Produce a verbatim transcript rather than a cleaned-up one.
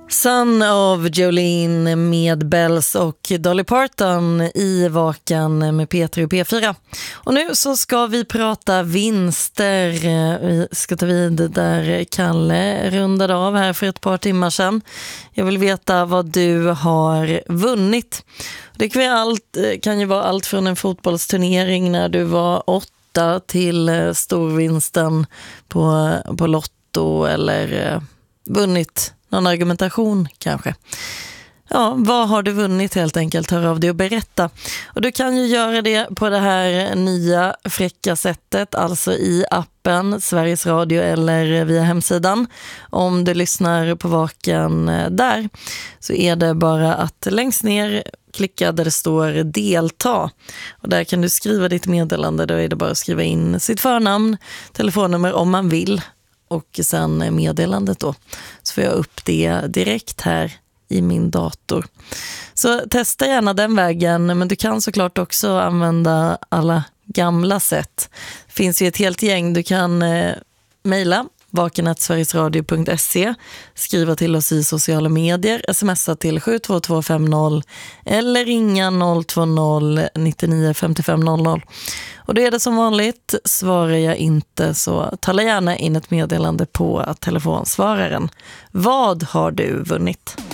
Son of Jolene med Bells och Dolly Parton i Vakan med P tre och P fyra. Och nu så ska vi prata vinster. Vi ska ta vid där Kalle rundade av här för ett par timmar sedan. Jag vill veta vad du har vunnit. Det kan ju, allt, kan ju vara allt från en fotbollsturnering när du var åtta till storvinsten på, på Lotto eller vunnit någon argumentation kanske. Ja, vad har du vunnit helt enkelt? Hör av dig och berätta. Och du kan ju göra det på det här nya fräcka sättet, alltså i appen Sveriges Radio eller via hemsidan. Om du lyssnar på Vakan där så är det bara att längst ner klicka där det står delta. Och där kan du skriva ditt meddelande. Då är det bara att skriva in sitt förnamn, telefonnummer om man vill. Och sen meddelandet då. Så får jag upp det direkt här i min dator. Så testa gärna den vägen. Men du kan såklart också använda alla gamla sätt. Det finns ju ett helt gäng. Du kan eh, mejla vakan snabel-a sverigesradio punkt se, skriva till oss i sociala medier, smsa till sju två två fem noll eller ringa noll två noll nio nio fem fem noll noll. Och då är det som vanligt, svarar jag inte så tala gärna in ett meddelande på telefonsvararen. Vad har du vunnit?